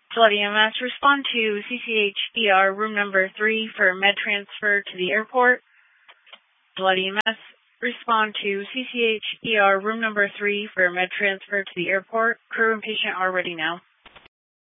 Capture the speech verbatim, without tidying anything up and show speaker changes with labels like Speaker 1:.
Speaker 1: Flood E M S, respond to C C H E R room number three for med transfer to the airport. Flood E M S, respond to C C H E R room number three for med transfer to the airport. Crew and patient are ready now.